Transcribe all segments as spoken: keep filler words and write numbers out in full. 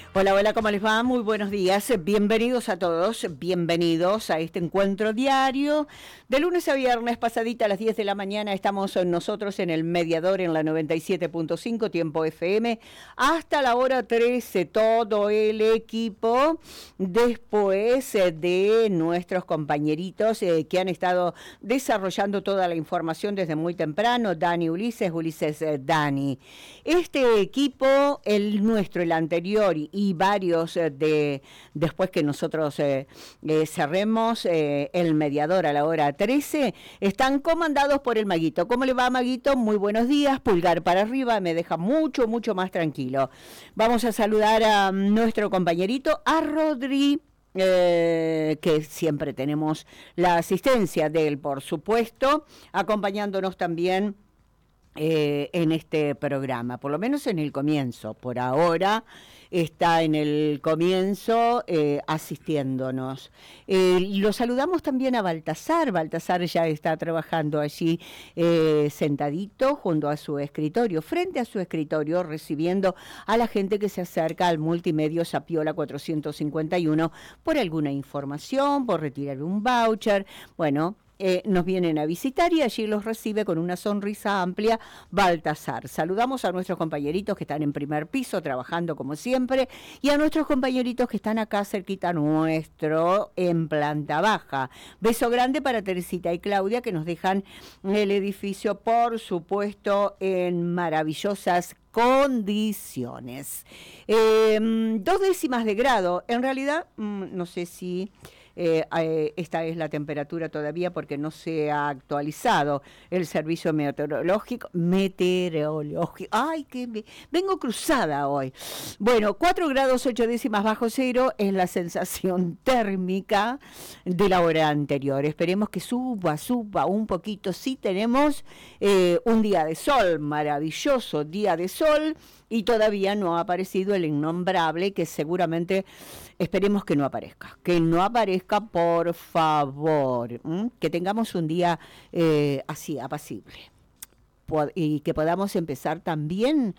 Hola, hola, ¿cómo les va? Muy buenos días. Bienvenidos a todos, bienvenidos a este encuentro diario. De lunes a viernes, pasadita a las diez de la mañana, estamos nosotros en el Mediador en la noventa y siete punto cinco, tiempo F M, hasta la hora trece, todo el equipo, después de nuestros compañeritos eh, que han estado desarrollando toda la información desde muy temprano, Dani Ulises, Ulises eh, Dani. Este equipo, el nuestro, el anterior y y varios eh, de después que nosotros eh, eh, cerremos eh, el Mediador a la hora trece, están comandados por el Maguito. ¿Cómo le va, Maguito? Muy buenos días, pulgar para arriba, me deja mucho, mucho más tranquilo. Vamos a saludar a nuestro compañerito, a Rodri, Eh, que siempre tenemos la asistencia de él, por supuesto, acompañándonos también Eh, en este programa, por lo menos en el comienzo. Por ahora está en el comienzo eh, asistiéndonos. Eh, lo saludamos también a Baltasar. Baltasar ya está trabajando allí eh, sentadito junto a su escritorio, frente a su escritorio, recibiendo a la gente que se acerca al Multimedio Sapiola cuatrocientos cincuenta y uno por alguna información, por retirar un voucher. Bueno, Eh, nos vienen a visitar y allí los recibe con una sonrisa amplia Baltasar. Saludamos a nuestros compañeritos que están en primer piso trabajando como siempre y a nuestros compañeritos que están acá cerquita nuestro en planta baja. Beso grande para Teresita y Claudia que nos dejan el edificio, por supuesto, en maravillosas condiciones. Eh, dos décimas de grado, en realidad no sé si Eh, eh, esta es la temperatura todavía porque no se ha actualizado el servicio meteorológico. Meteorológico. Ay, que me, vengo cruzada hoy. Bueno, cuatro grados ocho décimas bajo cero es la sensación térmica de la hora anterior. Esperemos que suba, suba un poquito. Sí tenemos eh, un día de sol, maravilloso día de sol, y todavía no ha aparecido el innombrable, que seguramente esperemos que no aparezca, que no aparezca, por favor, ¿m? Que tengamos un día eh, así, apacible, Pod- y que podamos empezar también,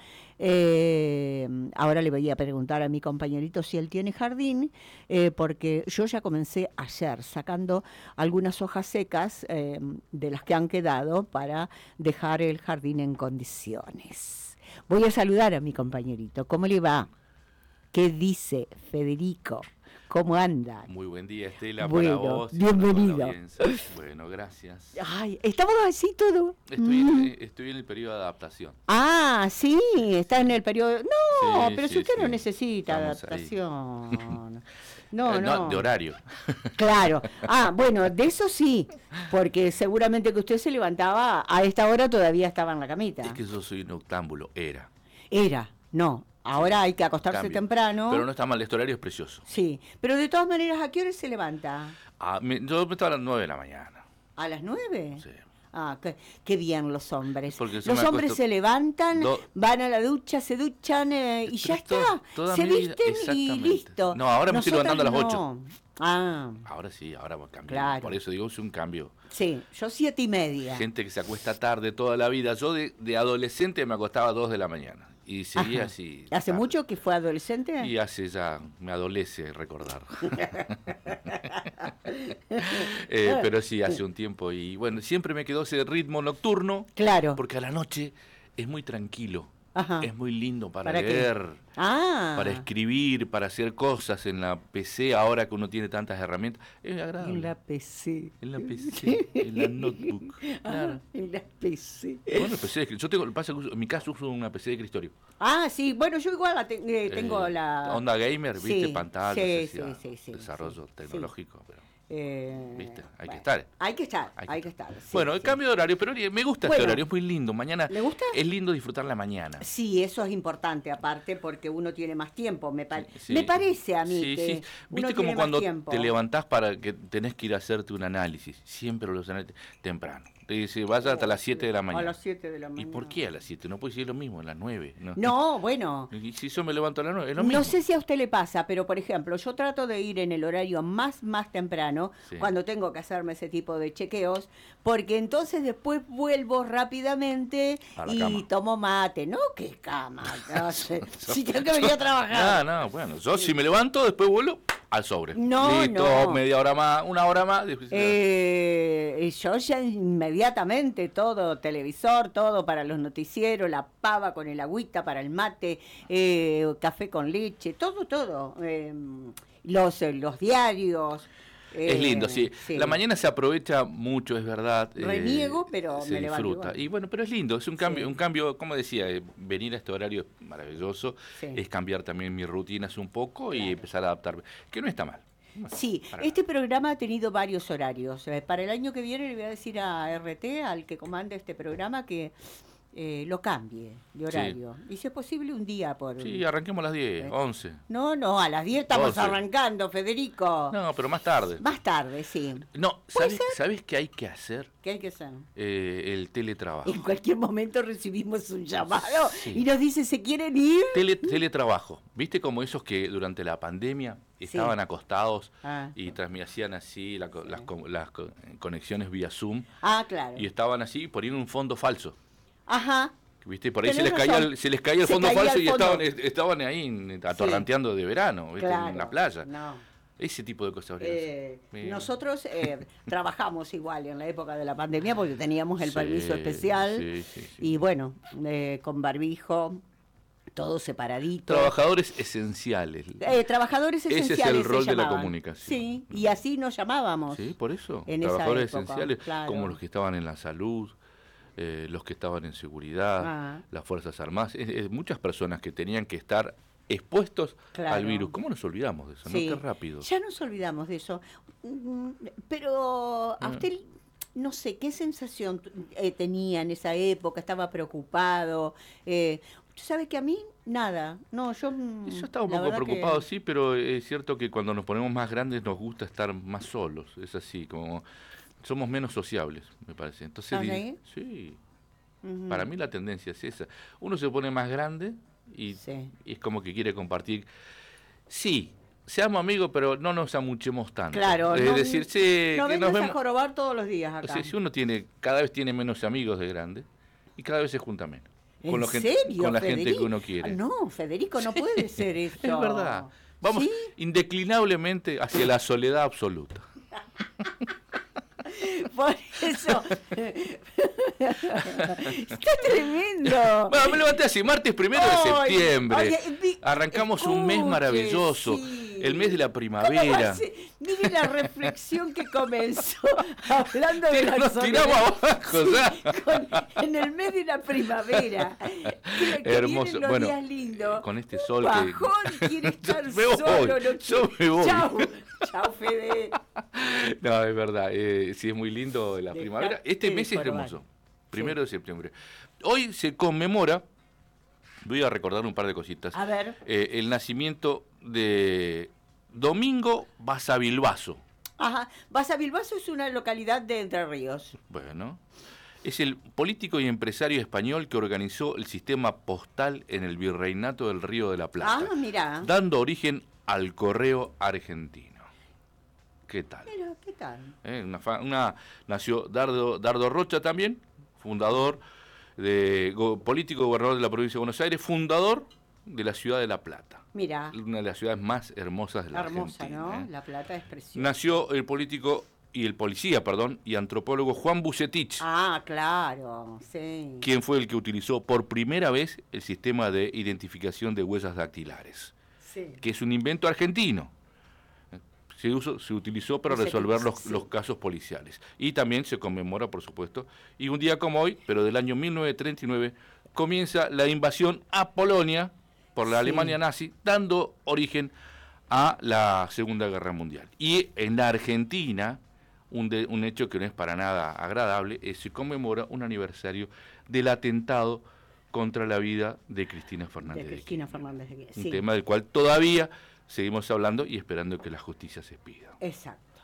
eh, ahora le voy a preguntar a mi compañerito si él tiene jardín, eh, porque yo ya comencé ayer sacando algunas hojas secas eh, de las que han quedado para dejar el jardín en condiciones. Voy a saludar a mi compañerito. ¿Cómo le va? ¿Qué dice Federico? ¿Cómo anda? Muy buen día, Estela, bueno, para vos. Y bienvenido. para la audiencia. Bueno, gracias. Ay, ¿estamos así todo? Estoy, Mm. en, estoy en el periodo de adaptación. Ah, sí, está en el periodo. No, Sí, pero sí, si usted sí. no necesita Estamos adaptación. No, Eh, no. De horario. Claro. Ah, bueno, de eso sí, porque seguramente que usted se levantaba a esta hora, todavía estaba en la camita. Es que yo soy un octámbulo, era. Era, no. Ahora Sí, hay que acostarse cambio. temprano. Pero no está mal, este horario es precioso. Sí, pero de todas maneras, ¿a qué hora se levanta? Ah, me, yo me estaba a las nueve de la mañana. ¿A las nueve? Sí. Ah, qué, qué bien los hombres. Porque yo Los me hombres acuesto se levantan, do- van a la ducha, se duchan eh, y ya To- está. toda Se mi vida, visten y exactamente. listo. No, ahora me estoy Nosotras levantando a las no. Ah, Ahora sí, ahora va a cambiar. Claro. Por eso digo, es un cambio. sí, yo siete y media. Gente que se acuesta tarde toda la vida. Yo de, de adolescente me acostaba a dos de la mañana. Y seguía Ajá. así. ¿Hace tarde. mucho que fue adolescente? Y hace ya, me adolece recordar. eh, pero sí, hace un tiempo. Y bueno, siempre me quedó ese ritmo nocturno. Claro. Porque a la noche es muy tranquilo. Ajá. Es muy lindo para, ¿Para qué? leer, Ah. para escribir, para hacer cosas en la P C, ahora que uno tiene tantas herramientas. Es agradable. En la P C. En la P C, en la notebook. Claro. Ah, en la P C. Bueno, P C de escritorio. Yo tengo, pasa que uso- en mi caso uso una P C de escritorio. Ah, sí, bueno, yo igual la te- eh, tengo Eh, la... Onda gamer, viste, Sí, pantalla, sí, sí, sí, sí, sí, desarrollo sí, tecnológico, pero Eh, viste, hay bueno, que estar. Hay que estar, Hay hay que que estar. sí, bueno, el sí. cambio de horario, pero me gusta Bueno. este horario, es muy lindo. Mañana ¿Le gusta? es lindo disfrutar la mañana. Sí, eso es importante, aparte, porque uno tiene más tiempo, me, pa- Sí. me parece a mí Sí, que sí. uno Viste tiene como más cuando tiempo. te levantás para que tenés que ir a hacerte un análisis. Siempre los análisis temprano. Te dice, vaya hasta las siete de la A mañana. las siete de la ¿Y mañana. por qué a las siete? No puede ser lo mismo, a las nueve. No, No, bueno. Y si yo me levanto a las nueve, es lo mismo. No sé si a usted le pasa, pero por ejemplo, yo trato de ir en el horario más, más temprano, Sí. cuando tengo que hacerme ese tipo de chequeos, porque entonces después vuelvo rápidamente A la y cama. tomo mate. No, qué cama. No sé. Si tengo que venir a trabajar. No, no, bueno, yo si me levanto, después vuelo al sobre. No, Listo, no. media hora más, una hora más. después- Eh, y yo ya inmediatamente todo, televisor, todo para los noticieros, la pava con el agüita para el mate, eh, café con leche, todo, todo. Eh, los, eh, los diarios. Es eh, lindo, sí. sí. La mañana se aprovecha mucho, es verdad. eh, Reniego, pero se me levanto disfruta. igual. Y bueno, pero es lindo, es un cambio, Sí. un cambio, como decía, eh, venir a este horario es maravilloso, Sí. es cambiar también mis rutinas un poco y Claro. empezar a adaptarme, que no está mal. No está Sí, para este nada. programa ha tenido varios horarios. Eh, Para el año que viene le voy a decir a R T, al que comanda este programa, que eh, lo cambie de horario. Y si es posible un día por... Sí, arranquemos a las diez, Eh. once. No, no, a las diez estamos doce. arrancando, Federico. No, pero más tarde. Más tarde, sí. No, ¿Puede ¿sabes, ser? ¿sabes qué hay que hacer? ¿Qué hay que hacer? Eh, el teletrabajo. En cualquier momento recibimos un llamado Sí. y nos dice, ¿se quieren ir? Tele- teletrabajo. ¿Viste como esos que durante la pandemia estaban acostados Ah. y transmi- hacían así la co- las, co- las co- conexiones vía Zoom Ah, claro. y estaban así y ponían un fondo falso? Ajá. ¿Viste? Por ahí se Tenés les, caía razón. el, se les caía el Se fondo caía falso el y fondo. estaban, est- estaban ahí en- atorranteando de verano, ¿viste? Claro. En la playa. No. Ese tipo de cosas. habría que Eh, hacer. Bien. nosotros eh, trabajamos igual en la época de la pandemia porque teníamos el Sí, permiso especial sí, sí, sí. y bueno, eh, con barbijo, todo separadito. Trabajadores esenciales. Eh, trabajadores Ese es el esenciales se rol de la llamaban. comunicación. Sí, y así nos llamábamos. Sí, por eso. En esa Trabajadores época, esenciales, claro. como los que estaban en la salud, eh, los que estaban en seguridad, Ah. las Fuerzas Armadas, es- es muchas personas que tenían que estar expuestos Claro. al virus. ¿Cómo nos olvidamos de eso? Sí. ¿No? Qué rápido. Ya nos olvidamos de eso. Mm, Pero a Mm. usted, no sé, ¿qué sensación eh, tenía en esa época? ¿Estaba preocupado? Eh, usted sabe que a mí, nada. No, yo... mm, Yo estaba un la poco verdad que- preocupado, sí, pero es cierto que cuando nos ponemos más grandes nos gusta estar más solos. Es así, como somos menos sociables, me parece. Entonces, ¿Ah, di- sí? sí, Ujú. para mí la tendencia es esa. Uno se pone más grande y, Sí. y es como que quiere compartir. Sí, seamos amigos, pero no nos amuchemos tanto. Claro, Es no, decir, sí, no que vengas nos a vemos. jorobar todos los días O acá. sea, si uno tiene, cada vez tiene menos amigos de grande y cada vez se junta menos. ¿En Con, la gente, serio, con la gente que Federico? uno quiere. Ah, No, Federico, no puede ser eso. Es verdad. Vamos ¿Sí? indeclinablemente hacia la soledad absoluta. Por eso. Está tremendo. Bueno, me levanté así, martes primero de Ay, septiembre. oye, vi- Arrancamos un mes escuche, maravilloso, sí. el mes de la ¿Cómo va primavera. a ser? Mire la reflexión que comenzó hablando de la Nos soledad. tiramos abajo, ya. Con- en el mes de la primavera. Que, que Hermoso. vienen los Bueno, días lindos. eh, con este Un sol que- bajón, quiere estar Yo me voy, solo. No yo quiere- me voy. Chau, chau, Fede. No, es verdad, eh, sí es muy lindo la Dejate primavera. Este de mes es jorobar. hermoso, primero de septiembre. Hoy se conmemora, voy a recordar un par de cositas, A ver. eh, el nacimiento de Domingo Basavilbaso. Ajá. Basavilbaso es una localidad de Entre Ríos. Bueno, es el político y empresario español que organizó el sistema postal en el Virreinato del Río de la Plata, Ah, mirá. dando origen al correo argentino. ¿Qué tal? Mira, ¿qué tal? ¿Eh? Una, fa- una- nació Dardo, Dardo Rocha también, fundador, de, go- político gobernador de la provincia de Buenos Aires, fundador de la ciudad de La Plata, Mira. una de las ciudades más hermosas de la Hermosa, Argentina. ¿no? ¿eh? La Plata es preciosa. Nació el político y el policía, perdón, y antropólogo Juan Bucetich, Ah, claro, sí. quien fue el que utilizó por primera vez el sistema de identificación de huellas dactilares, Sí. que es un invento argentino. Se, usó- se utilizó para Bucetich, resolver los, sí. los casos policiales. Y también se conmemora, por supuesto, y un día como hoy, pero del año mil novecientos treinta y nueve, comienza la invasión a Polonia por la Sí. Alemania nazi, dando origen a la Segunda Guerra Mundial. Y en la Argentina, un, de- un hecho que no es para nada agradable, es se conmemora un aniversario del atentado contra la vida de Cristina Fernández De de Cristina Kirchner. Fernández de Kirchner. Un Sí, tema del cual todavía seguimos hablando y esperando que la justicia se pida. exacto.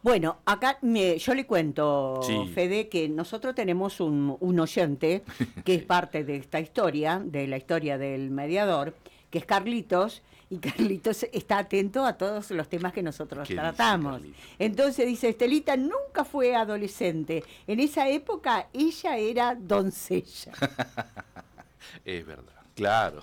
Bueno, acá me, yo le cuento, Sí. Fede, que nosotros tenemos un, un oyente que es parte de esta historia, de la historia del mediador, que es Carlitos, y Carlitos está atento a todos los temas que nosotros ¿Qué dice tratamos. Carlitos? Entonces dice, Estelita nunca fue adolescente. En esa época ella era doncella. Es verdad, claro.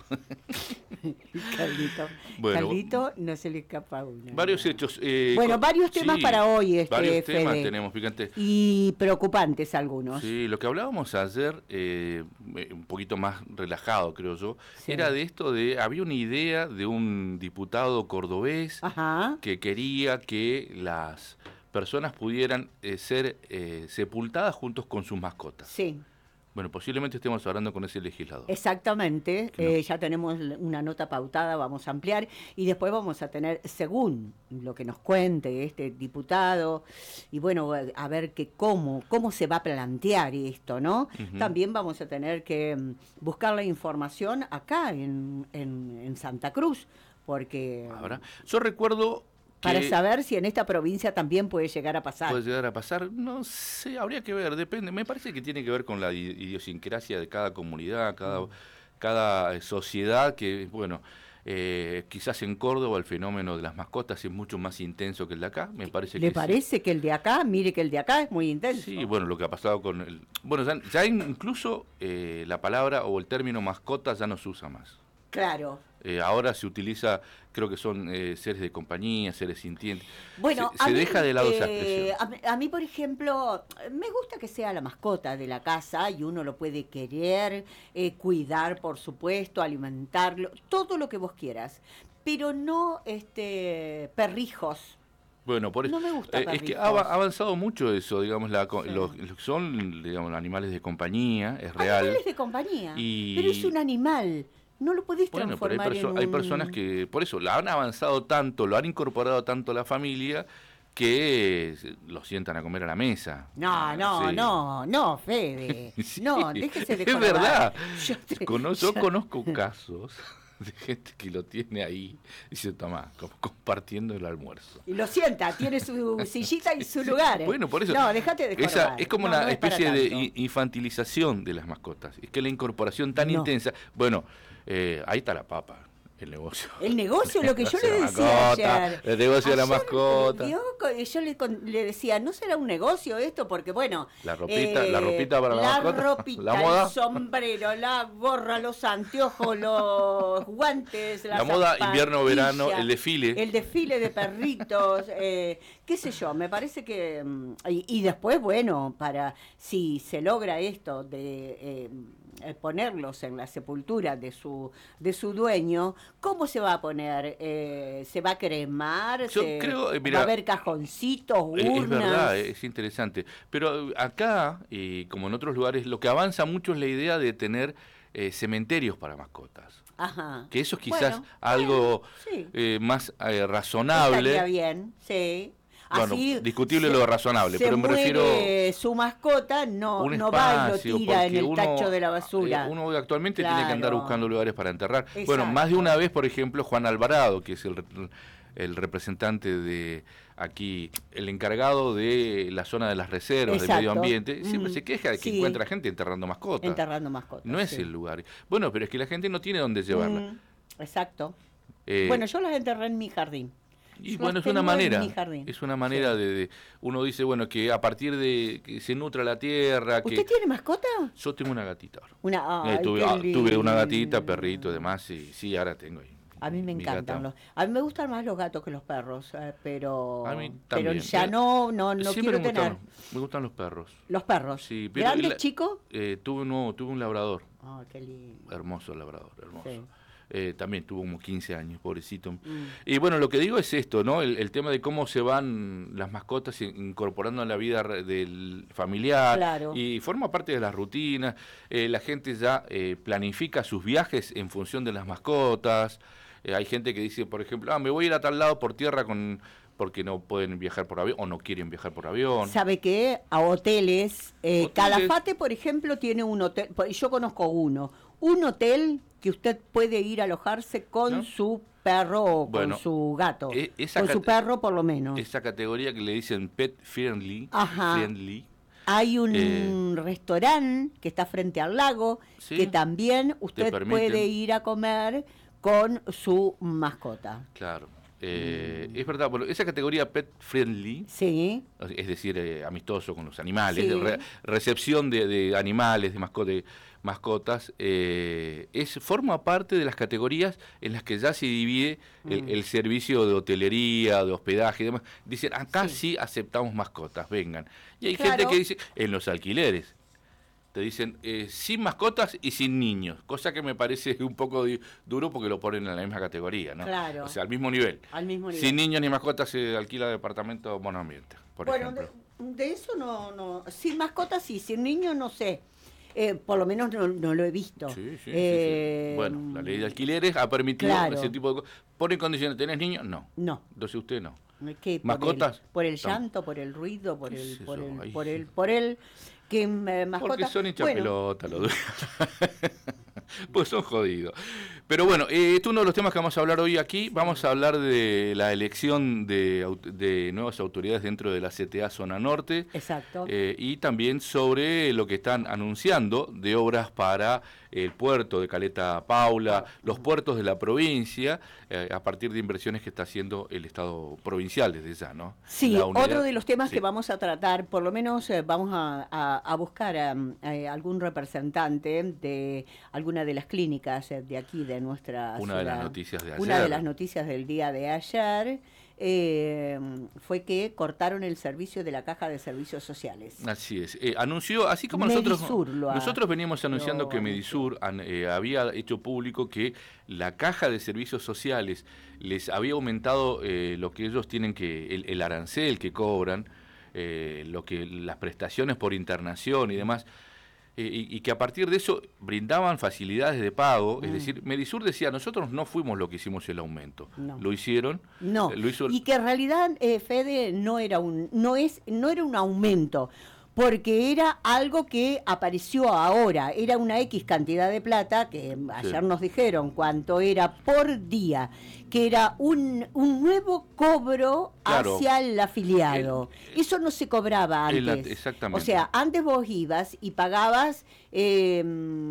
Carlito, Bueno, Carlito no se le escapa una. Varios hechos. eh, Bueno, co- varios temas sí, para hoy, este, varios temas Fede. tenemos picantes. Y preocupantes algunos. Sí, lo que hablábamos ayer, eh, un poquito más relajado, creo yo, Sí. era de esto de, había una idea de un diputado cordobés Ajá. que quería que las personas pudieran eh, ser eh, sepultadas juntos con sus mascotas. Sí, Bueno, posiblemente estemos hablando con ese legislador. exactamente. Que no. Eh, ya tenemos una nota pautada, vamos a ampliar. Y después vamos a tener, según lo que nos cuente este diputado, y bueno, a ver que cómo, cómo se va a plantear esto, ¿no? Ujú. También vamos a tener que mm, buscar la información acá en, en, en Santa Cruz, porque Ahora, yo recuerdo que para saber si en esta provincia también puede llegar a pasar. puede llegar a pasar, no sé, habría que ver, depende. Me parece que tiene que ver con la i- idiosincrasia de cada comunidad, cada, cada eh, sociedad, que, bueno, eh, quizás en Córdoba el fenómeno de las mascotas es mucho más intenso que el de acá, me parece ¿Le que sí. parece que el de acá, mire que el de acá es muy intenso? Sí, bueno, lo que ha pasado con el... Bueno, ya, ya incluso eh, la palabra o el término mascota ya no se usa más. Claro. Eh, ahora se utiliza, creo que son eh, seres de compañía, seres sintientes. Bueno, se a se mí, deja de lado esa eh, expresión. a, mí- a mí, por ejemplo, me gusta que sea la mascota de la casa y uno lo puede querer, eh, cuidar, por supuesto, alimentarlo, todo lo que vos quieras, pero no este perrijos. Bueno, por eso, No me gusta eh, es que perrijos. ha ava- ha avanzado mucho eso, digamos, la, co- Sí. los, los que son, digamos, animales de compañía, es real. Animales de compañía, Y- pero es un animal, no lo podés Bueno, pero hay, transformar perso- en hay un... personas que, por eso, la han avanzado tanto, lo han incorporado tanto a la familia, que eh, lo sientan a comer a la mesa. No, no, Sí. no, no, Fede. Sí, No, déjese de es jorobar. verdad. Yo te- Cono- yo yo- conozco casos de gente que lo tiene ahí y se toma como compartiendo el almuerzo. Y lo sienta, tiene su sillita y su lugar. ¿eh? Bueno, por eso. No, déjate de Esa, jorobar. es como No, una no es para especie de tanto. i- infantilización de las mascotas. Es que la incorporación tan No. intensa. Bueno, eh, ahí está la papa, el negocio. El negocio, lo que yo El le negocio de decía la mascota, ayer. el negocio de la Ayer, mascota. vio, co- yo le, con- le decía, ¿no será un negocio esto? Porque bueno... eh, La ropita- la ropita para la mascota, ropita, la moda. el sombrero, la gorra, los anteojos, los guantes, La las moda, invierno, verano, zapatillas, el desfile. El desfile de perritos, eh, qué sé yo, me parece que... mm, Y, y después, bueno, para si se logra esto de... eh, eh, ponerlos en la sepultura de su de su dueño, ¿cómo se va a poner? Eh, ¿Se va a cremar? Yo ¿Se- creo, eh, ¿Va mira, a haber cajoncitos, Eh, urnas? Es verdad, eh, es interesante. Pero eh, acá, y como en otros lugares, lo que avanza mucho es la idea de tener eh, cementerios para mascotas. Ajá. Que eso es quizás Bueno, algo bueno, sí. eh, más eh, razonable. Estaría bien, sí. Bueno, Así discutible se- lo razonable, se pero me muere refiero su mascota, no, un no va y lo espacio, tira en porque el uno, tacho de la basura. eh, uno actualmente tiene que andar Claro. buscando lugares para enterrar. Bueno, más de Exacto. una vez, por ejemplo, Juan Alvarado, que es el, re- el representante de aquí, el encargado de la zona de las reservas, del medio Exacto. ambiente, siempre Mm, se queja de que sí. encuentra gente enterrando mascotas. Enterrando mascotas. No es sí. el lugar. Bueno, pero es que la gente no tiene dónde llevarla. Mm, exacto. Eh, Bueno, yo las enterré en mi jardín. y Las bueno, es una tengo en manera. mi jardín. Es una manera de, de- uno dice, bueno, que a partir de que se nutra la tierra, que ¿Usted tiene mascota? yo tengo una gatita ahora. Una, Eh, ay, tuve, qué ah, tuve una lindo. gatita, perrito y demás, y sí, ahora tengo ahí. A mí me mi encantan gata. los, a mí me gustan más los gatos que los perros, eh, pero A mí pero también. ya Eh, no no no Siempre quiero me tener gustan, me gustan los perros. los perros. Sí, pero ¿Grandes, la- chicos? Eh, tuve, un, tuve un labrador, Ah, qué lindo. hermoso labrador, hermoso. Sí. Eh, también tuvo como quince años, pobrecito. Mm. Y bueno, lo que digo es esto, ¿no? El, el tema de cómo se van las mascotas in- incorporando en la vida re- del familiar. Claro. Y forma parte de las rutinas. Eh, la gente ya eh, planifica sus viajes en función de las mascotas. Eh, hay gente que dice, por ejemplo, ah, me voy a ir a tal lado por tierra con porque no pueden viajar por avión o no quieren viajar por avión. ¿Sabe qué? A hoteles, eh, Hoteles. Calafate, por ejemplo, tiene un hotel, por- yo conozco uno, un hotel que usted puede ir a alojarse con ¿no? su perro o bueno, con su gato, esa con su perro por lo menos. Esa categoría que le dicen pet friendly, Ajá. friendly. Hay un eh, restaurante que está frente al lago, ¿sí? que también usted puede ir a comer con su mascota. Claro. Eh, mm. Es verdad, bueno, esa categoría pet friendly, sí. es decir, eh, amistoso con los animales, sí. re, recepción de, de animales, de, masco, de mascotas, eh, es, forma parte de las categorías en las que ya se divide el, mm. el servicio de hotelería, de hospedaje y demás. Dicen, acá sí, sí aceptamos mascotas, vengan. Y hay claro. gente que dice, en los alquileres, te dicen eh, sin mascotas y sin niños, cosa que me parece un poco duro porque lo ponen en la misma categoría, ¿no? Claro. O sea, al mismo nivel. Al mismo nivel. Sin niños ni mascotas se alquila departamento monoambiente, por bueno, ejemplo. De, de eso no, no, sin mascotas sí, sin niños no sé. Eh, por lo menos no, no lo he visto. Sí, sí, eh, sí, sí. Bueno, la ley de alquileres ha permitido claro. ese tipo de cosas. ¿Pone condiciones? ¿Tenés niños? No. No. Entonces usted no. ¿Qué, ¿Mascotas? Por el, por el llanto, por el ruido, por el, por el, por el, por el, por el, que eh, mascota. Porque son hinchas bueno. pelota los dos. Pues son jodidos. Pero bueno, eh, este es uno de los temas que vamos a hablar hoy aquí. Vamos a hablar de la elección de, de nuevas autoridades dentro de la C T A Zona Norte. Exacto. Eh, y también sobre lo que están anunciando de obras para el puerto de Caleta Paula, los puertos de la provincia, eh, a partir de inversiones que está haciendo el Estado provincial desde ya, ¿no? Sí, otro de los temas sí. que vamos a tratar, por lo menos eh, vamos a, a, a buscar a, a algún representante de alguna de las clínicas de aquí, de nuestra Una ciudad. de las noticias de ayer. Una de las noticias del día de ayer. Eh, fue que cortaron el servicio de la Caja de Servicios Sociales. Así es. Eh, anunció, así como Medisur nosotros lo ha, nosotros veníamos anunciando que anunció. Medisur an, eh, había hecho público que la Caja de Servicios Sociales les había aumentado eh, lo que ellos tienen que, el, el arancel que cobran, eh, lo que las prestaciones por internación y demás. Eh, y, y que a partir de eso brindaban facilidades de pago, mm. es decir, Medisur decía, nosotros no fuimos los que hicimos el aumento, no. lo hicieron, no, eh, lo hizo... y que en realidad eh, Fede no era un, no es, no era un aumento, porque era algo que apareció ahora, era una X cantidad de plata, que ayer sí. nos dijeron cuánto era por día, que era un, un nuevo cobro claro, hacia el afiliado. El, Eso no se cobraba antes. El, exactamente. O sea, antes vos ibas y pagabas eh,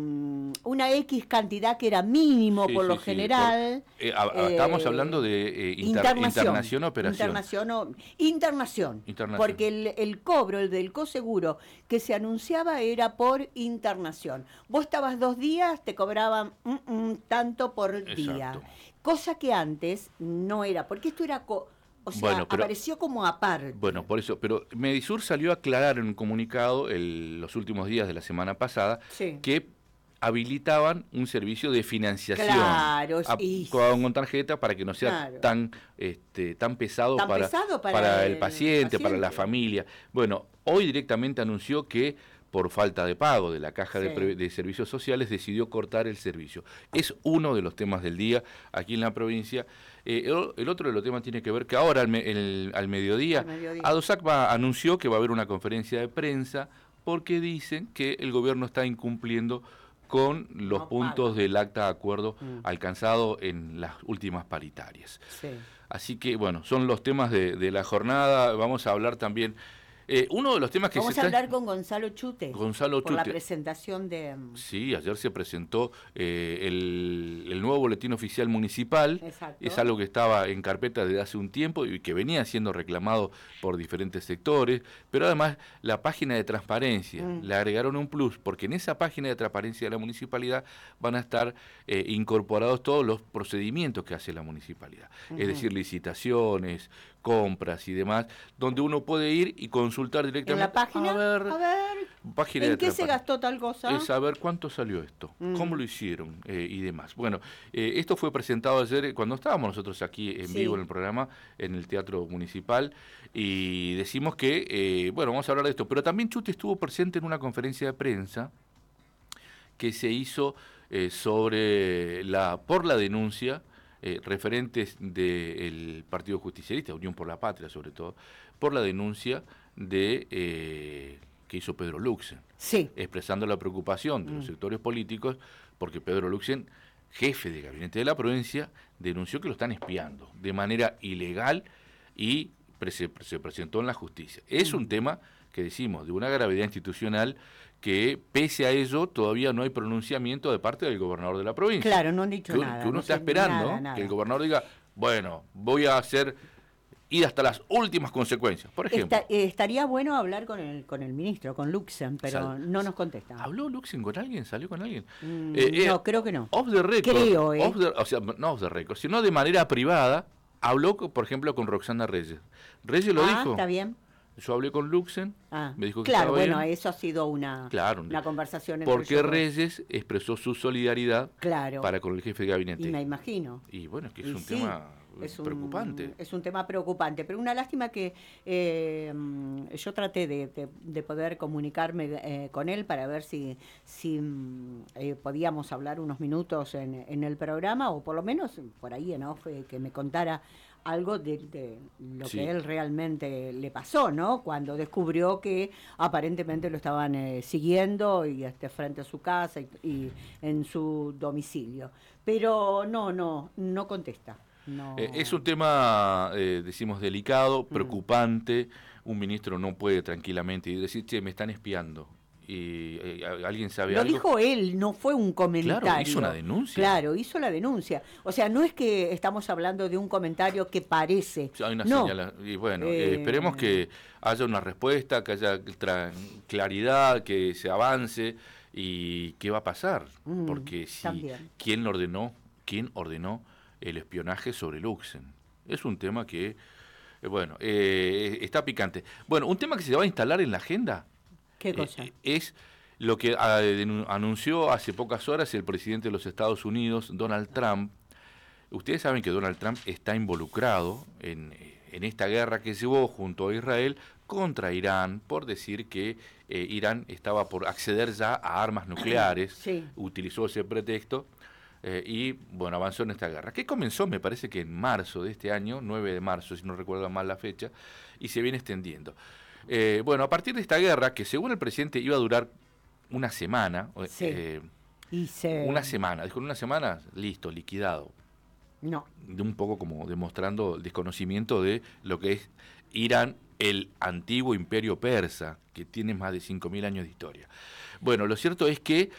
una X cantidad que era mínimo sí, por sí, lo sí, general. Por, eh, a, a, eh, estamos hablando de eh, inter, internación, internación operación. Internación, o, internación, internación. Porque el, el cobro, el del coseguro que se anunciaba era por internación. Vos estabas dos días, te cobraban mm, mm, tanto por Exacto. día. Cosa que antes no era, porque esto era, co o sea, bueno, pero, apareció como aparte. Bueno, por eso, pero Medisur salió a aclarar en un comunicado el, los últimos días de la semana pasada sí. que habilitaban un servicio de financiación claro, a, y, con tarjeta para que no sea claro. tan este tan pesado, tan para, pesado para, para el, el paciente, paciente, para la familia. Bueno, hoy directamente anunció que por falta de pago de la Caja sí. de, de Servicios Sociales, decidió cortar el servicio. Es uno de los temas del día aquí en la provincia. Eh, el, el otro de los temas tiene que ver que ahora, al, me, el, al mediodía, al mediodía. ADOSAC va, anunció que va a haber una conferencia de prensa porque dicen que el gobierno está incumpliendo con los no puntos paga. del acta de acuerdo mm. alcanzado en las últimas paritarias. Sí. Así que, bueno, son los temas de, de la jornada. Vamos a hablar también... Eh, uno de los temas que Vamos se a está... hablar con Gonzalo Chute. Gonzalo por Chute. la presentación de... Sí, ayer se presentó eh, el, el nuevo boletín oficial municipal. Exacto. Es algo que estaba en carpeta desde hace un tiempo y que venía siendo reclamado por diferentes sectores. Pero además la página de transparencia, mm. le agregaron un plus, porque en esa página de transparencia de la municipalidad van a estar eh, incorporados todos los procedimientos que hace la municipalidad. Uh-huh. Es decir, licitaciones, compras y demás, donde uno puede ir y consultar directamente. ¿En la página? A ver, a ver página ¿en de qué se gastó tal cosa? Es saber cuánto salió esto, mm. cómo lo hicieron eh, y demás. Bueno, eh, esto fue presentado ayer cuando estábamos nosotros aquí en sí. vivo en el programa, en el Teatro Municipal, y decimos que, eh, bueno, vamos a hablar de esto, pero también Chute estuvo presente en una conferencia de prensa que se hizo eh, sobre la por la denuncia Eh, referentes del Partido Justicialista, Unión por la Patria sobre todo, por la denuncia de eh, que hizo Pedro Luxe, sí. expresando la preocupación de mm. los sectores políticos porque Pedro Luxen, jefe de gabinete de la provincia, denunció que lo están espiando de manera ilegal y pre se, se presentó en la justicia. Es un tema que decimos de una gravedad institucional que pese a ello todavía no hay pronunciamiento de parte del gobernador de la provincia. Claro, no han dicho que, nada. Que uno no está sé, esperando nada, nada. que el gobernador diga, bueno, voy a hacer ir hasta las últimas consecuencias. Por ejemplo. Está, eh, estaría bueno hablar con el con el ministro, con Luxen, pero Sal, no nos contesta. ¿Habló Luxen con alguien? ¿Salió con alguien? Mm, eh, no, eh, creo que no. Off the record. Creo, ¿eh? Off the, o sea, no off the record, sino de manera privada, habló, por ejemplo, con Roxana Reyes. Reyes lo ah, dijo. Está bien. Yo hablé con Luxen, ah, me dijo que claro, estaba bueno, bien. eso ha sido una, claro, una conversación entre porque Reyes expresó su solidaridad claro. para con el jefe de gabinete. Y me imagino. Y bueno, es que es y un sí, tema es un, preocupante. Es un tema preocupante, pero una lástima que eh, yo traté de, de, de poder comunicarme eh, con él para ver si, si eh, podíamos hablar unos minutos en, en el programa, o por lo menos por ahí en off, eh, que me contara algo de, de lo sí. que él realmente le pasó, ¿no? Cuando descubrió que aparentemente lo estaban eh, siguiendo y este, frente a su casa y, y en su domicilio. Pero no, no, no contesta. No. Eh, es un tema, eh, decimos, delicado, preocupante. Mm. Un ministro no puede tranquilamente decir, che, me están espiando. Y eh, alguien sabe Lo algo. Lo dijo él, no fue un comentario. Claro, hizo una denuncia. Claro, hizo la denuncia. O sea, no es que estamos hablando de un comentario que parece. Hay una no. señal. Y bueno, eh... Eh, esperemos que haya una respuesta, que haya claridad, que se avance. ¿Y qué va a pasar? Mm, Porque si también. ¿quién ordenó, quién ordenó el espionaje sobre Luxen? Es un tema que, eh, bueno, eh, está picante. Bueno, un tema que se va a instalar en la agenda. ¿Qué cosa? Eh, es lo que uh, anunció hace pocas horas el presidente de los Estados Unidos, Donald Trump. Ustedes saben que Donald Trump está involucrado en, en esta guerra que llevó junto a Israel contra Irán por decir que eh, Irán estaba por acceder ya a armas nucleares. Sí. Utilizó ese pretexto eh, y, bueno, avanzó en esta guerra. Que comenzó, me parece que en marzo de este año, nueve de marzo, si no recuerdo mal la fecha, y se viene extendiendo. Eh, bueno, a partir de esta guerra, que según el presidente iba a durar una semana, sí. eh, y se... una semana, dijo, en una semana, listo, liquidado. No. De un poco como demostrando el desconocimiento de lo que es Irán, el antiguo imperio persa, que tiene más de cinco mil años de historia. Bueno, lo cierto es que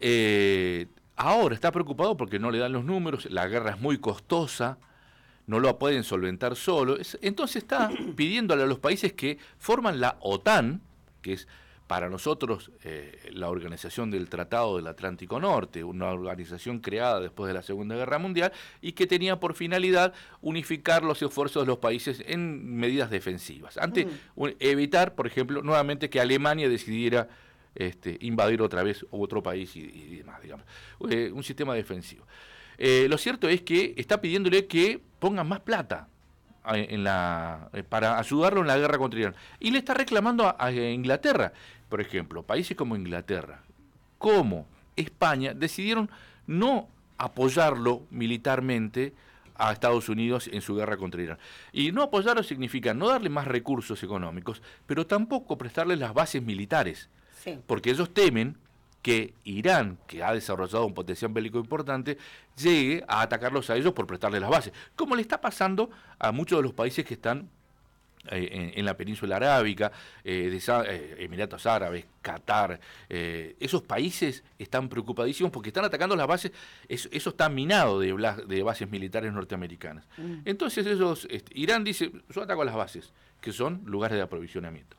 eh, ahora está preocupado porque no le dan los números, la guerra es muy costosa, no lo pueden solventar solo, entonces está pidiéndole a los países que forman la OTAN, que es para nosotros eh, la organización del Tratado del Atlántico Norte, una organización creada después de la Segunda Guerra Mundial y que tenía por finalidad unificar los esfuerzos de los países en medidas defensivas, ante mm. evitar, por ejemplo, nuevamente que Alemania decidiera este, invadir otra vez otro país y, y demás, digamos, eh, un sistema defensivo. Eh, lo cierto es que está pidiéndole que pongan más plata en la, para ayudarlo en la guerra contra Irán. Y le está reclamando a, a Inglaterra. Por ejemplo, países como Inglaterra, como España, decidieron no apoyarlo militarmente a Estados Unidos en su guerra contra Irán. Y no apoyarlo significa no darle más recursos económicos, pero tampoco prestarle las bases militares. Sí. Porque ellos temen que Irán, que ha desarrollado un potencial bélico importante, llegue a atacarlos a ellos por prestarles las bases, como le está pasando a muchos de los países que están eh, en, en la península arábica, eh, de eh, Emiratos Árabes, Qatar. Eh, esos países están preocupadísimos porque están atacando las bases, eso, eso está minado de, de bases militares norteamericanas. Mm. Entonces ellos, este, Irán dice, yo ataco a las bases, que son lugares de aprovisionamiento.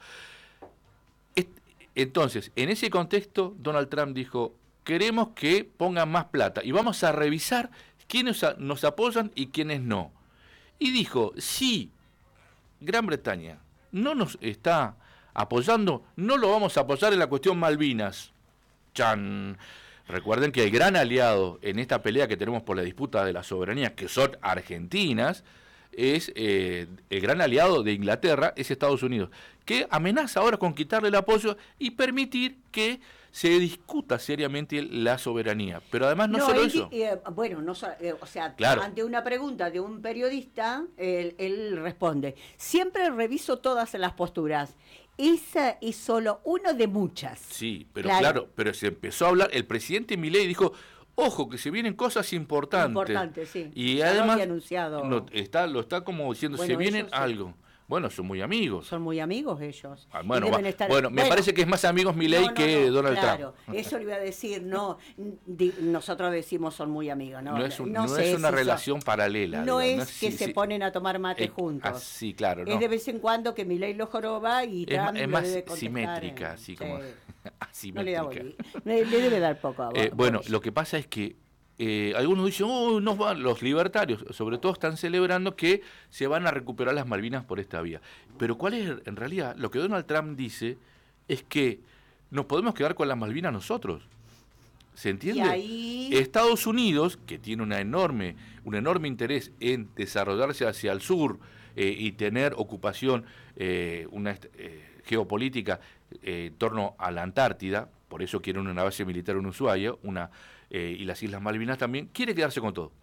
Este, Entonces, en ese contexto, Donald Trump dijo, queremos que pongan más plata y vamos a revisar quiénes nos apoyan y quiénes no. Y dijo, si Gran Bretaña no nos está apoyando, no lo vamos a apoyar en la cuestión Malvinas. ¡Chan! Recuerden que el gran aliado en esta pelea que tenemos por la disputa de la soberanía, que son argentinas, es eh, el gran aliado de Inglaterra, es Estados Unidos, que amenaza ahora con quitarle el apoyo y permitir que se discuta seriamente la soberanía. Pero además no, no solo él, eso. Eh, bueno, no, eh, o sea, claro. Ante una pregunta de un periodista, él, él responde, siempre reviso todas las posturas. Esa es solo uno de muchas. Sí, pero claro. claro, pero se empezó a hablar, el presidente Milei dijo, Ojo, que se vienen cosas importantes. Importantes, sí. Y ya además, lo, anunciado. No, está, lo está como diciendo, bueno, se vienen ellos, algo. Sí. Bueno, son muy amigos. Son muy amigos ellos. Ah, bueno, deben va, estar... bueno, me bueno, parece que es más amigos Milei no, no, que no, Donald claro, Trump. Claro, eso le iba a decir, no, di, nosotros decimos son muy amigos, no, no es, un, no no sé es una si relación son, paralela. No digamos, es no es que si, se si, ponen a tomar mate eh, juntos. Ah, sí, claro. No. Es de vez en cuando que Milei lo joroba y es, Trump es lo más debe contestar simétrica, en, así sí. como No le da asimétrica. le, le debe dar poco a eh, Bueno, lo que pasa es que Eh, algunos dicen, oh, no van, los libertarios, sobre todo están celebrando que se van a recuperar las Malvinas por esta vía. Pero ¿cuál es, en realidad, lo que Donald Trump dice es que nos podemos quedar con las Malvinas nosotros? ¿Se entiende? Y ahí... Estados Unidos, que tiene una enorme, un enorme interés en desarrollarse hacia el sur eh, y tener ocupación eh, una eh, geopolítica eh, en torno a la Antártida, por eso quiere una base militar en Ushuaia, una Eh, y las Islas Malvinas también, quiere quedarse con todo.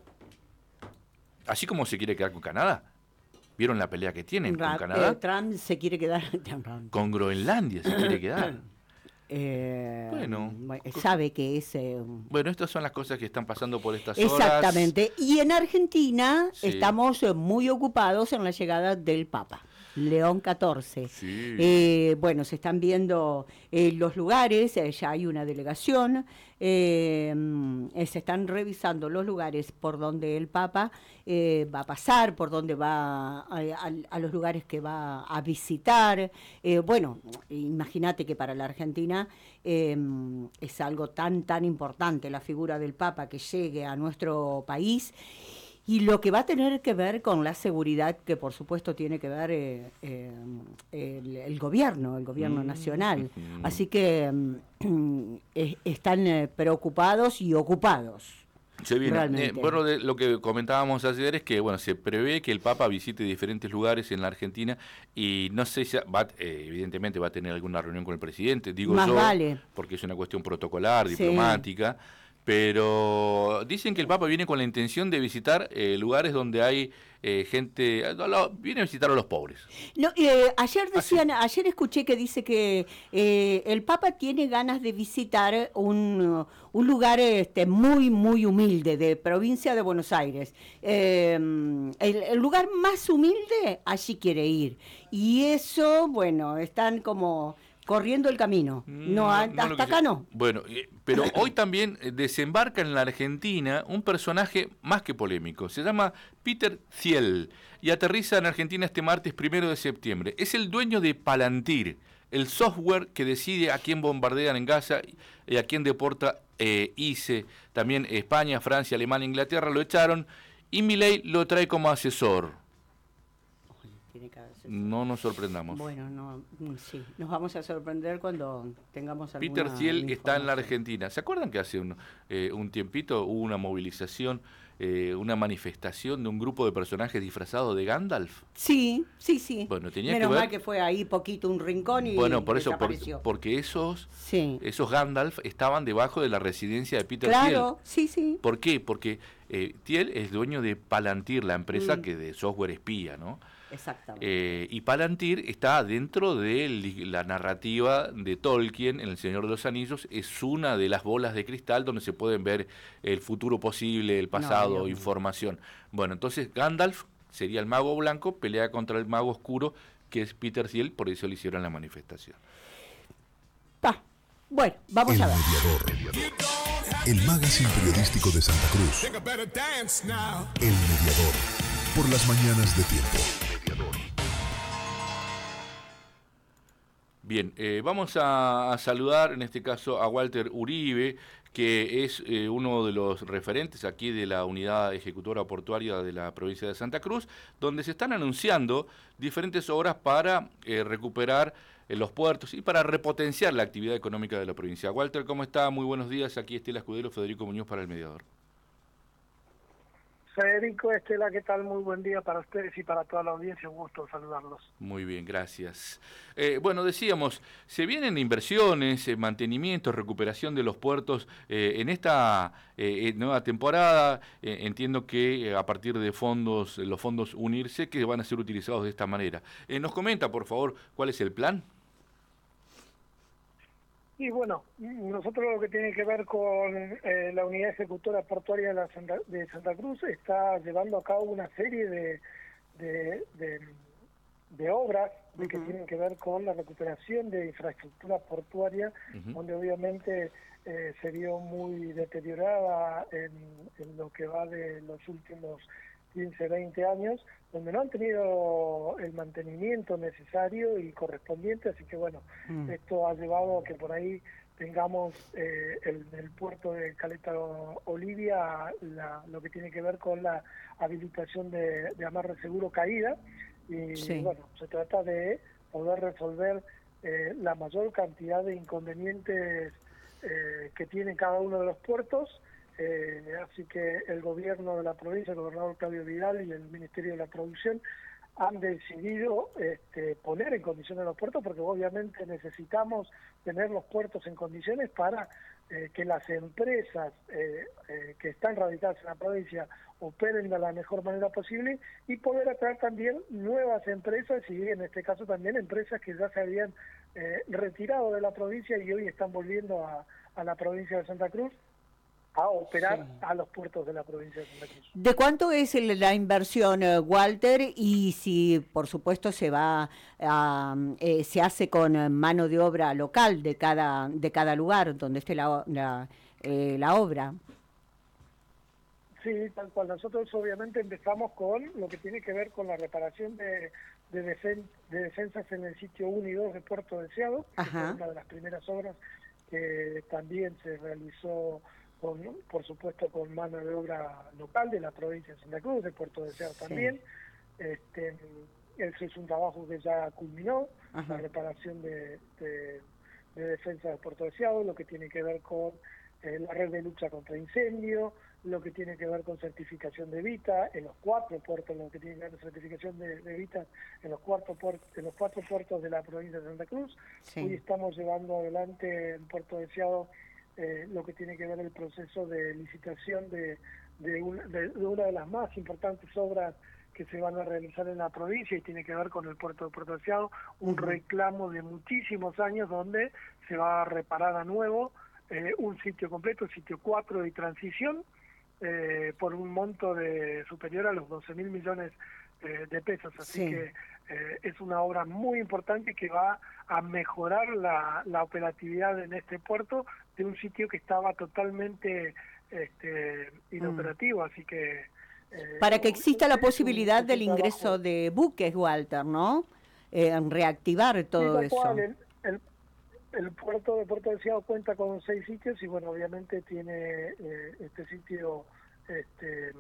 Así como se quiere quedar con Canadá. ¿Vieron la pelea que tienen Ra con Canadá? Eh, Trump se quiere quedar... Con Groenlandia se quiere quedar. Eh, bueno, sabe que es... Eh, bueno, estas son las cosas que están pasando por estas exactamente. horas. Y en Argentina sí. estamos muy ocupados en la llegada del Papa. León catorce. Sí. Eh, bueno, se están viendo eh, los lugares, eh, ya hay una delegación, eh, eh, se están revisando los lugares por donde el Papa eh, va a pasar, por donde va a, a, a los lugares que va a visitar. Eh, bueno, imagínate que para la Argentina eh, es algo tan, tan importante la figura del Papa que llegue a nuestro país. Y lo que va a tener que ver con la seguridad, que por supuesto tiene que ver eh, eh, el, el gobierno, el gobierno mm. nacional. Mm. Así que mm, eh, están eh, preocupados y ocupados. Se viene. Eh, bueno, de, lo que comentábamos ayer es que bueno, se prevé que el Papa visite diferentes lugares en la Argentina y no sé si va, eh, evidentemente va a tener alguna reunión con el presidente, digo Más yo, vale. porque es una cuestión protocolar, sí. diplomática. Pero dicen que el Papa viene con la intención de visitar eh, lugares donde hay eh, gente, viene a visitar a los pobres. No, eh, ayer decían, ah, sí. ayer escuché que dice que eh, el Papa tiene ganas de visitar un, un lugar este, muy, muy humilde de provincia de Buenos Aires. Eh, el, el lugar más humilde, allí quiere ir. Y eso, bueno, están como... corriendo el camino. No, no hasta no acá no. Bueno, eh, pero hoy también desembarca en la Argentina un personaje más que polémico. Se llama Peter Thiel y aterriza en Argentina este martes primero de septiembre. Es el dueño de Palantir, el software que decide a quién bombardean en Gaza y a quién deporta eh, I C E. También España, Francia, Alemania, Inglaterra lo echaron y Milei lo trae como asesor. No nos sorprendamos. Bueno, no, sí, nos vamos a sorprender cuando tengamos alguna Peter Thiel está en la Argentina. ¿Se acuerdan que hace un, eh, un tiempito hubo una movilización, eh, una manifestación de un grupo de personajes disfrazados de Gandalf? Sí, sí, sí. Bueno, tenía Menos que ver... mal que fue ahí poquito un rincón y bueno, por eso, por, porque esos, sí. esos Gandalf estaban debajo de la residencia de Peter claro, Thiel. Claro, sí, sí. ¿Por qué? Porque eh, Thiel es dueño de Palantir, la empresa mm. que de software espía, ¿no? Exactamente. Eh, y Palantir está dentro de la narrativa de Tolkien en El Señor de los Anillos, es una de las bolas de cristal donde se pueden ver el futuro posible, el pasado, no, información. Bueno, entonces Gandalf sería el mago blanco, pelea contra el mago oscuro, que es Peter Thiel, por eso le hicieron la manifestación. Pa. Bueno, vamos el a ver. Mediador. El magazine periodístico de Santa Cruz. El Mediador. Por las mañanas de Tiempo. Bien, eh, vamos a, a saludar en este caso a Walter Uribe, que es eh, uno de los referentes aquí de la Unidad Ejecutora Portuaria de la provincia de Santa Cruz, donde se están anunciando diferentes obras para eh, recuperar eh, los puertos y para repotenciar la actividad económica de la provincia. Walter, ¿cómo está? Muy buenos días. Aquí Estela Escudero, Federico Muñoz para El Mediador. Federico, Estela, ¿qué tal? Muy buen día para ustedes y para toda la audiencia. Un gusto saludarlos. Muy bien, gracias. Eh, bueno, decíamos, se vienen inversiones, eh, mantenimiento, recuperación de los puertos eh, en esta eh, nueva temporada. Eh, entiendo que eh, a partir de fondos, los fondos Unirse, que van a ser utilizados de esta manera. Eh, ¿Nos comenta, por favor, cuál es el plan? Sí, bueno, nosotros lo que tiene que ver con eh, la unidad ejecutora portuaria de, la Santa, de Santa Cruz está llevando a cabo una serie de, de, de, de obras de que uh-huh. tienen que ver con la recuperación de infraestructura portuaria, uh-huh. donde obviamente eh, se vio muy deteriorada en, en lo que va de los últimos quince, veinte años, donde no han tenido el mantenimiento necesario y correspondiente, así que bueno, mm. esto ha llevado a que por ahí tengamos eh, el, el puerto de Caleta Olivia, la, lo que tiene que ver con la habilitación de, de amarre seguro caída, y sí. bueno, se trata de poder resolver eh, la mayor cantidad de inconvenientes eh, que tiene cada uno de los puertos. Eh, así que el gobierno de la provincia, el gobernador Claudio Vidal y el Ministerio de la Producción han decidido este, poner en condiciones los puertos, porque obviamente necesitamos tener los puertos en condiciones para eh, que las empresas eh, eh, que están radicadas en la provincia operen de la mejor manera posible y poder atraer también nuevas empresas y en este caso también empresas que ya se habían eh, retirado de la provincia y hoy están volviendo a, a la provincia de Santa Cruz a operar sí. a los puertos de la provincia de Santa Cruz. ¿De cuánto es el, la inversión, uh, Walter? Y si, por supuesto, se va a, eh, se hace con mano de obra local de cada de cada lugar donde esté la, la, eh, la obra. Sí, tal cual. Nosotros obviamente empezamos con lo que tiene que ver con la reparación de, de, defen, de defensas en el sitio uno y dos de Puerto Deseado, que fue una de las primeras obras que también se realizó Con, por supuesto con mano de obra local de la provincia de Santa Cruz, de Puerto Deseado también. Sí. Este, ese es un trabajo que ya culminó, Ajá. la reparación de, de, de defensa de Puerto Deseado, lo que tiene que ver con eh, la red de lucha contra incendio, lo que tiene que ver con certificación de Vita, en los cuatro puertos, lo que tiene que ver con certificación de, de Vita en los, cuatro puertos, en los cuatro puertos de la provincia de Santa Cruz. Sí. Hoy estamos llevando adelante en Puerto Deseado Eh, lo que tiene que ver el proceso de licitación de, de, un, de, de una de las más importantes obras que se van a realizar en la provincia y tiene que ver con el puerto de Puerto Deseado, un uh-huh. reclamo de muchísimos años donde se va a reparar a nuevo eh, un sitio completo, sitio cuatro de transición, eh, por un monto de superior a los doce mil millones eh, de pesos, así sí. que eh, es una obra muy importante que va a mejorar la, la operatividad en este puerto de un sitio que estaba totalmente este, inoperativo, mm. así que... Eh, Para que exista la posibilidad un, del ingreso trabajo. de buques, Walter, ¿no? Eh, reactivar todo sí, eso. El, el, el puerto de Puerto Deseado cuenta con seis sitios y, bueno, obviamente tiene eh, este sitio este,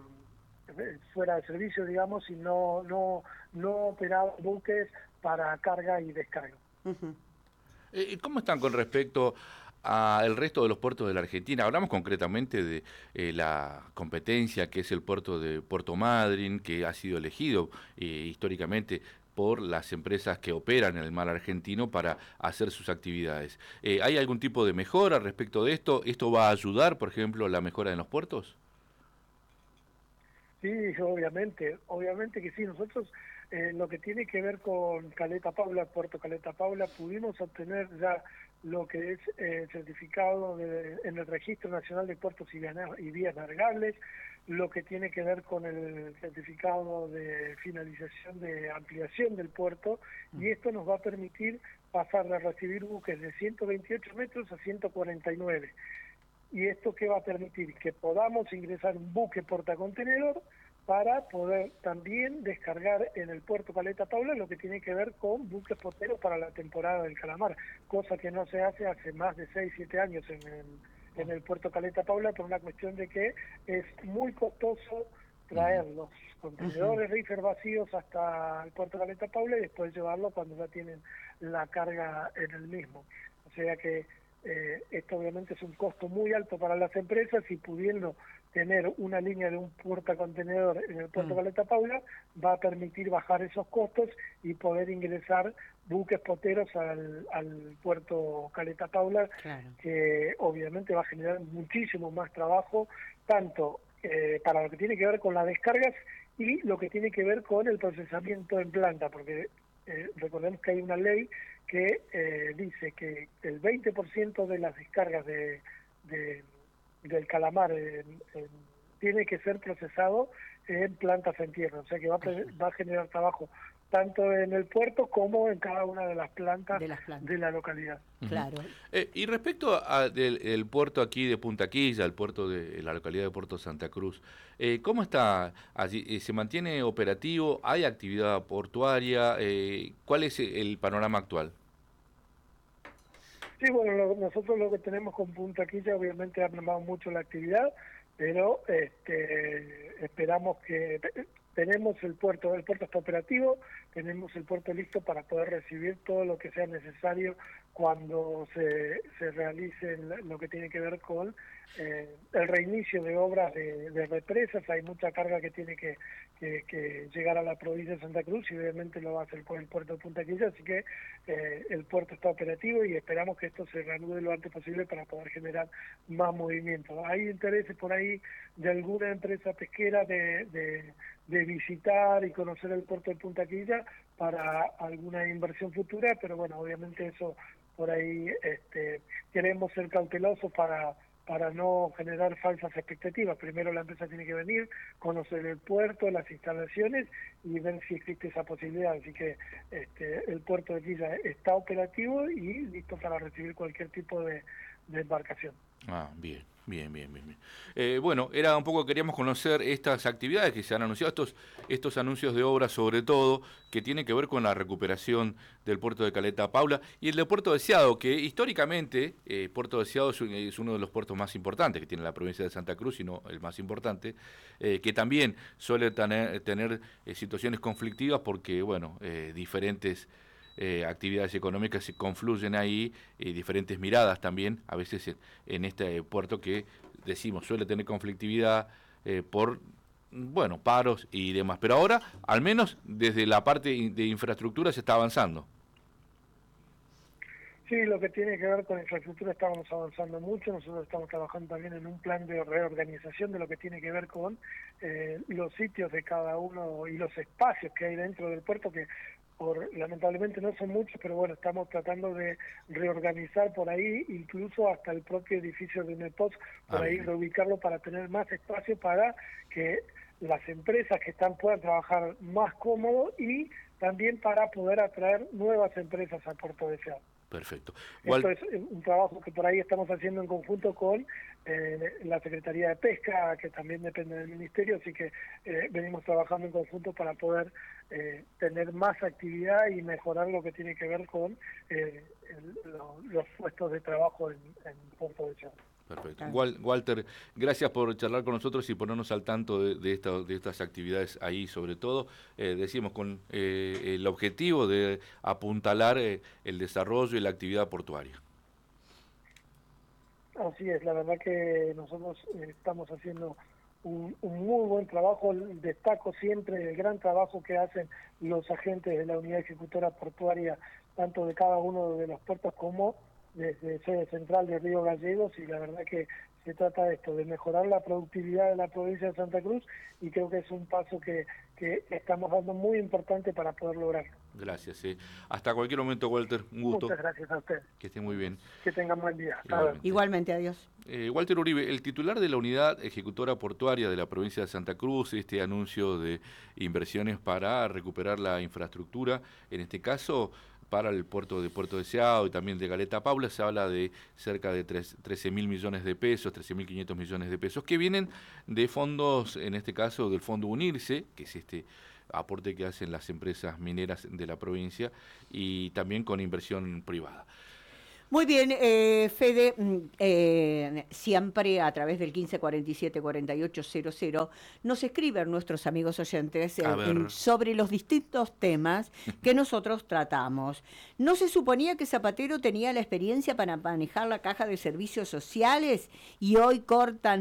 fuera de servicio, digamos, y no, no, no operaba buques para carga y descarga. Uh-huh. Eh, ¿Cómo están con respecto al resto de los puertos de la Argentina? Hablamos concretamente de eh, la competencia que es el puerto de Puerto Madryn, que ha sido elegido eh, históricamente por las empresas que operan en el mar argentino para hacer sus actividades. Eh, ¿Hay algún tipo de mejora respecto de esto? ¿Esto va a ayudar, por ejemplo, la mejora en los puertos? Sí, obviamente, obviamente que sí. Nosotros, eh, lo que tiene que ver con Caleta Paula, Puerto Caleta Paula, pudimos obtener ya lo que es el eh, certificado de, en el Registro Nacional de Puertos y Vías, y Vías Navegables, lo que tiene que ver con el certificado de finalización de ampliación del puerto, y esto nos va a permitir pasar de recibir buques de ciento veintiocho metros a ciento cuarenta y nueve. ¿Y esto qué va a permitir? Que podamos ingresar un buque portacontenedor para poder también descargar en el puerto Caleta Paula lo que tiene que ver con buques poteros para la temporada del calamar, cosa que no se hace hace más de seis, siete años en el, en el puerto Caleta Paula por una cuestión de que es muy costoso traer los contenedores uh-huh. reefer vacíos hasta el puerto Caleta Paula y después llevarlo cuando ya tienen la carga en el mismo. O sea que Eh, esto obviamente es un costo muy alto para las empresas y pudiendo tener una línea de un portacontenedor en el puerto mm. Caleta Paula va a permitir bajar esos costos y poder ingresar buques poteros al, al puerto Caleta Paula, claro. que obviamente va a generar muchísimo más trabajo, tanto eh, para lo que tiene que ver con las descargas y lo que tiene que ver con el procesamiento en planta, porque eh, recordemos que hay una ley que eh, dice que el veinte por ciento de las descargas de, de del calamar eh, eh, tiene que ser procesado en plantas en tierra, o sea que va a, va a generar trabajo tanto en el puerto como en cada una de las plantas de, las plantas. de la localidad. Claro. Eh, y respecto a, del el puerto aquí de Punta Quilla, el puerto de la localidad de Puerto Santa Cruz, eh, ¿cómo está allí? ¿Se mantiene operativo? ¿Hay actividad portuaria? Eh, ¿Cuál es el panorama actual? Sí, bueno, lo, nosotros lo que tenemos con Punta Quilla obviamente ha mermado mucho la actividad, pero este, esperamos que... Tenemos el puerto, el puerto está operativo, tenemos el puerto listo para poder recibir todo lo que sea necesario cuando se, se realice lo que tiene que ver con eh, el reinicio de obras de, de represas. Hay mucha carga que tiene que, que, que llegar a la provincia de Santa Cruz y obviamente lo va a hacer por el puerto de Punta Quilla, así que eh, el puerto está operativo y esperamos que esto se reanude lo antes posible para poder generar más movimiento. Hay intereses por ahí de alguna empresa pesquera de, de de visitar y conocer el puerto de Punta Quilla para alguna inversión futura, pero bueno, obviamente eso por ahí este, queremos ser cautelosos para para no generar falsas expectativas. Primero la empresa tiene que venir, conocer el puerto, las instalaciones y ver si existe esa posibilidad. Así que este, el puerto de Quilla está operativo y listo para recibir cualquier tipo de, de embarcación. Ah, bien. Bien, bien, bien. bien. Eh, bueno, era un poco, queríamos conocer estas actividades que se han anunciado, estos, estos anuncios de obras sobre todo, que tienen que ver con la recuperación del puerto de Caleta Paula y el de Puerto Deseado, que históricamente eh, Puerto Deseado es, un, es uno de los puertos más importantes que tiene la provincia de Santa Cruz, y no el más importante, eh, que también suele tener, tener eh, situaciones conflictivas porque, bueno, eh, diferentes... Eh, actividades económicas se confluyen ahí, eh, diferentes miradas también, a veces en, en este puerto que decimos suele tener conflictividad eh, por, bueno, paros y demás. Pero ahora, al menos desde la parte de infraestructura se está avanzando. Sí, lo que tiene que ver con infraestructura estamos avanzando mucho. Nosotros estamos trabajando también en un plan de reorganización de lo que tiene que ver con eh, los sitios de cada uno y los espacios que hay dentro del puerto, que por, lamentablemente no son muchos, pero bueno, estamos tratando de reorganizar por ahí, incluso hasta el propio edificio de Unepos, por ah, ahí bien. reubicarlo para tener más espacio para que las empresas que están puedan trabajar más cómodo y también para poder atraer nuevas empresas a Puerto Deseado. Perfecto. Esto es un trabajo que por ahí estamos haciendo en conjunto con eh, la Secretaría de Pesca, que también depende del Ministerio, así que eh, venimos trabajando en conjunto para poder eh, tener más actividad y mejorar lo que tiene que ver con eh, el, lo, los puestos de trabajo en, en Puerto Deseado. Perfecto. Walter, gracias por charlar con nosotros y ponernos al tanto de, de, esta, de estas actividades ahí, sobre todo, eh, decimos, con eh, el objetivo de apuntalar eh, el desarrollo y la actividad portuaria. Así es, la verdad que nosotros eh, estamos haciendo un, un muy buen trabajo. Destaco siempre el gran trabajo que hacen los agentes de la unidad ejecutora portuaria, tanto de cada uno de los puertos como desde sede central de Río Gallegos, y la verdad que se trata de esto, de mejorar la productividad de la provincia de Santa Cruz, y creo que es un paso que, que estamos dando muy importante para poder lograrlo. Gracias. Eh. Hasta cualquier momento, Walter. Un gusto. Muchas gracias a usted. Que esté muy bien. Que tenga buen día. Igualmente, Igualmente adiós. Eh, Walter Uribe, el titular de la Unidad Ejecutora Portuaria de la provincia de Santa Cruz, este anuncio de inversiones para recuperar la infraestructura, en este caso para el puerto de Puerto Deseado y también de Caleta Paula, se habla de cerca de trece mil millones de pesos, trece mil quinientos millones de pesos, que vienen de fondos, en este caso del Fondo Unirse, que es este aporte que hacen las empresas mineras de la provincia, y también con inversión privada. Muy bien, eh, Fede, eh, siempre a través del quince cuarenta y siete cuarenta y ocho cero cero nos escriben nuestros amigos oyentes eh, en, sobre los distintos temas que nosotros tratamos. ¿No se suponía que Zapatero tenía la experiencia para manejar la caja de servicios sociales y hoy cortan